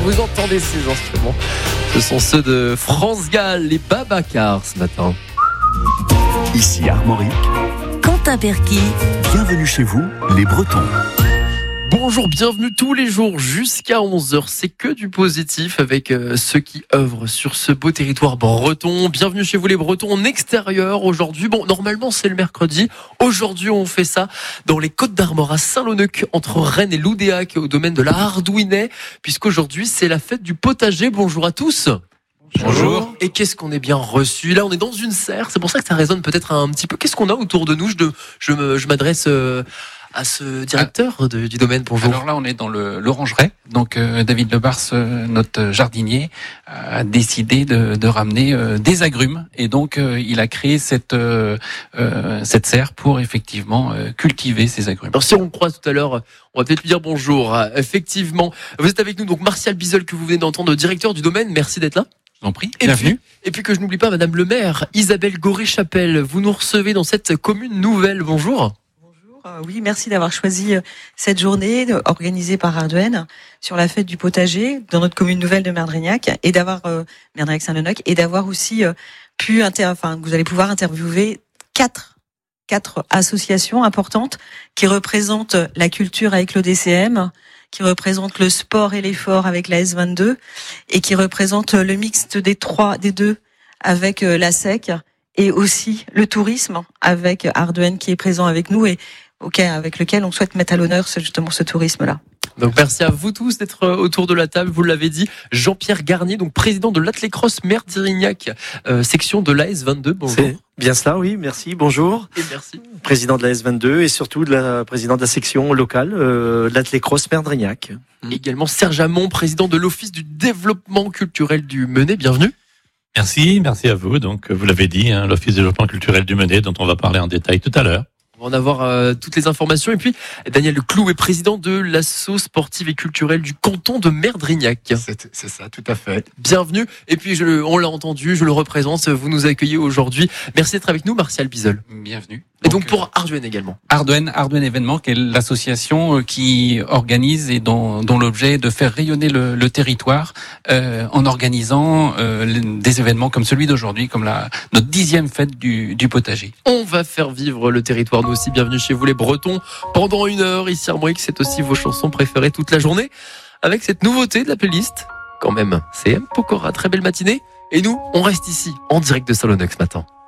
Vous entendez ces instruments? Ce sont ceux de France Gall, les Babacar ce matin. Ici Armorique, Quentin Perky. bienvenue chez vous, les Bretons. Bonjour, bienvenue tous les jours jusqu'à 11h. C'est que du positif avec ceux qui œuvrent sur ce beau territoire breton. Bienvenue chez vous les Bretons en extérieur aujourd'hui. Bon, normalement c'est le mercredi. Aujourd'hui on fait ça dans les Côtes d'Armor à Saint-Loneuc, entre Rennes et Loudéac, au domaine de la Hardouinet, puisqu'aujourd'hui c'est la fête du potager. Bonjour à tous. Bonjour. Et qu'est-ce qu'on est bien reçu. Là, on est dans une serre. C'est pour ça que ça résonne peut-être un petit peu. Qu'est-ce qu'on a autour de nous? Je m'adresse à ce directeur du domaine. Bonjour. Alors là, on est dans l'orangerie. Donc, David Lebars, notre jardinier, a décidé de ramener des agrumes. Et donc, il a créé cette serre pour effectivement cultiver ces agrumes. Alors, si on le croise tout à l'heure, on va peut-être lui dire bonjour. Effectivement, vous êtes avec nous, donc Martial Bizel, que vous venez d'entendre, directeur du domaine. Merci d'être là. Je vous en prie. Et Bienvenue. puis que je n'oublie pas Madame le maire, Isabelle Goré-Chapelle. Vous nous recevez dans cette commune nouvelle. Bonjour. Oui, merci d'avoir choisi cette journée organisée par Ardouin sur la fête du potager dans notre commune nouvelle de Merdrignac et d'avoir Merdrignac-Saint-Loneuc et d'avoir aussi vous allez pouvoir interviewer quatre associations importantes qui représentent la culture avec l'ODCM, qui représentent le sport et l'effort avec la S22 et qui représentent le mixte des deux avec la SEC et aussi le tourisme avec Ardouin qui est présent avec nous et avec lequel on souhaite mettre à l'honneur justement ce tourisme-là. Donc merci à vous tous d'être autour de la table, vous l'avez dit. Jean-Pierre Garnier, donc président de l'Atlécross Merdrignac, section de l'AS22. Bonjour. C'est bien cela, oui, merci, bonjour. Et merci. Président de la S22 et surtout président de la section locale de l'Atlécross Merdrignac. Également Serge Hamon, président de l'Office du développement culturel du Menet. Bienvenue. Merci à vous. Donc, vous l'avez dit, l'Office de développement culturel du Menet, dont on va parler en détail tout à l'heure. On va en avoir toutes les informations. Et puis, Daniel Clou est président de l'asso sportive et culturelle du canton de Merdrignac. C'est ça, tout à fait. Bienvenue. Et puis, on l'a entendu, je le représente. Vous nous accueillez aujourd'hui. Merci d'être avec nous, Martial Bizel. Bienvenue. Et donc pour Ardouin également. Ardouin événement, qui est l'association qui organise et dont l'objet est de faire rayonner le territoire en organisant des événements comme celui d'aujourd'hui, comme notre 10e fête du potager. On va faire vivre le territoire, nous aussi. Bienvenue chez vous les Bretons. Pendant 1 heure, ici à Armorique, c'est aussi vos chansons préférées toute la journée. Avec cette nouveauté de la playlist, quand même, c'est M. Pokora. Très belle matinée. Et nous, on reste ici, en direct de Saint-Loneuc ce matin.